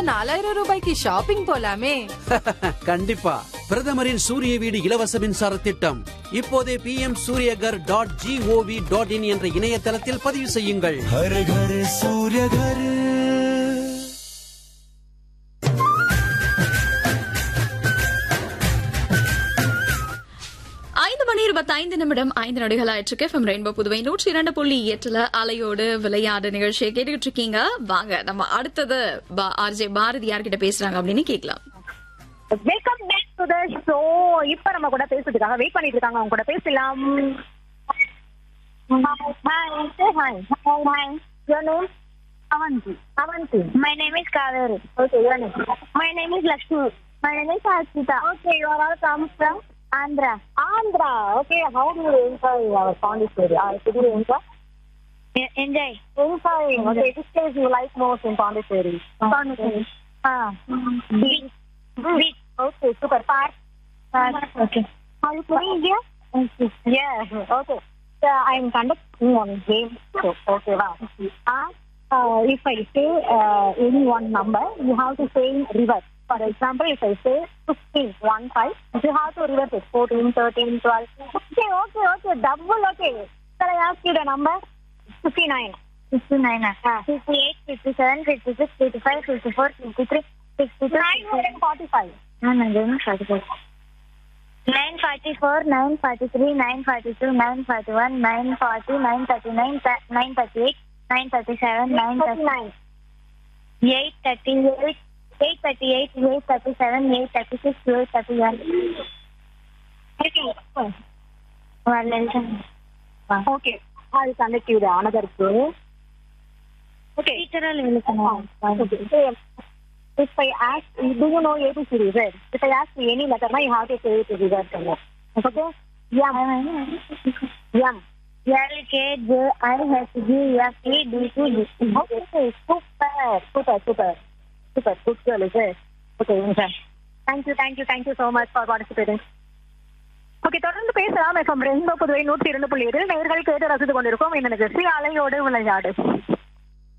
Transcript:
4000 ரூபாய்க்கு ஷாப்பிங் போலாமே. கண்டிப்பா. பிரதமரின் சூரிய வீடு இலவச மின்சார திட்டம் இப்போதே pmsuryagar.gov.in என்ற இணையதளத்தில் பதிவு செய்யுங்கள். हर घर सूर्य घर. 5:25 5 நொடிகள் ஆயிட்டு FM ரெயின்போ புதுவை 102.8 அலையோடு விளையாடு நிகழ்ச்சியை கேட்டுக்கிட்டு இருக்கீங்க. வாங்க நம்ம அடுத்தது ஆர்ஜே பாரதி யார்கிட்ட பேசுறாங்க அப்படின்னு கேட்கலாம். Welcome back to the show. இப்ப நம்ம கூட பேசுறதுக்காக வெயிட் பண்ணிட்டு இருக்காங்க. அவங்க கூட பேசலாம். Hi. Your name? Avanti. My name is Kaveri. Okay, your name? My name is Lakshmi. My name is Ashita. Okay, you are all come from Andhra. Okay, how do you enjoy our Pondicherry? Did you enjoy? Enjoy. Okay, which place you like most in Pondicherry? Pondicherry. Beach. Okay, super. Park. Okay. Are you playing here? Yeah. Okay. I am conducting one game. So, okay, wow. If I say any one number, you have to say in reverse. For example, if I say 15, 1, 5, you have to reverse it. 14, 13, 12. Okay. Double, okay. Shall I ask you the number? 59. 58, 57, 56, 55, 54, 53, 62, 945. 944, 943, 942, 941, 940, 939, 938, 937, 939, 838, 838, 837, 836, 831. Okay. I'll connect you the another game. Okay. Okay. If I ask, do you know ABCD, right? If I ask you any letter, you have to say it to reverse. Okay? M. L, K, J, I, H, G, F, E, D, C, G. Okay, super. Good girl, is it? Okay, thank you so much for participating. Okay, தொடர்ந்து பேசலாம். FM rainbow Puduvai 102.7 நேயர்கள் கேட்டு ரசித்துக் கொண்டிருக்கோம். இந்த நிகழ்ச்சி அலையோடு விளையாடு.